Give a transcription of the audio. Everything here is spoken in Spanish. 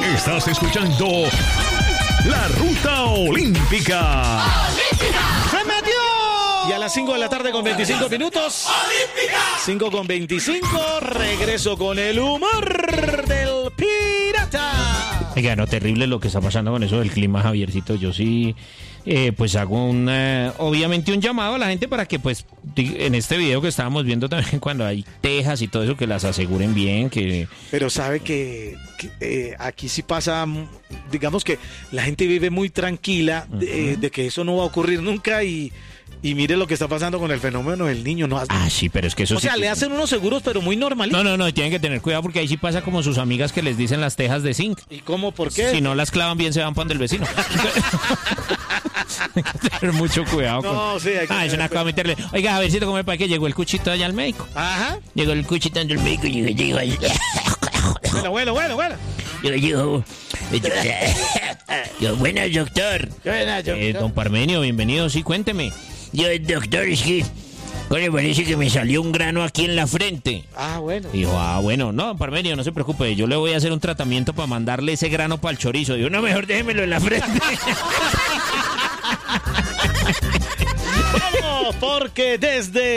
Estás escuchando La Ruta Olímpica. ¡Se metió! Y a las 5 de la tarde con 25 minutos. 5 con 25. Regreso con el humor del pirata. Oiga, no, terrible lo que está pasando con eso del clima, Javiercito. Yo sí, pues hago obviamente un llamado a la gente para que, pues, en este video que estábamos viendo también, cuando hay tejas y todo eso, que las aseguren bien, que... Pero sabe que aquí sí pasa, digamos que la gente vive muy tranquila de que eso no va a ocurrir nunca y mire lo que está pasando con el fenómeno del niño. No, sí, pero es que eso o sea, sí le hacen unos seguros, pero muy normalitos. No, y tienen que tener cuidado porque ahí sí pasa como sus amigas que les dicen las tejas de zinc. ¿Y cómo? ¿Por qué? Si no las clavan bien, se van para donde el vecino. Hay que tener mucho cuidado. Sí, hay que es una cosa meterle. Oiga, a ver si te come para que llegó el cuchito allá al médico. Ajá. Llegó el cuchito del médico y llegó ahí. Bueno. Yo, buenas, doctor. Don Parmenio, bienvenido. Sí, cuénteme. Yo, doctor, es que... ¿Cómo le parece que me salió un grano aquí en la frente? Bueno. Dijo, bueno, no, don Parmenio, no se preocupe, yo le voy a hacer un tratamiento para mandarle ese grano para el chorizo. Dijo, no, mejor déjemelo en la frente. Vamos, porque desde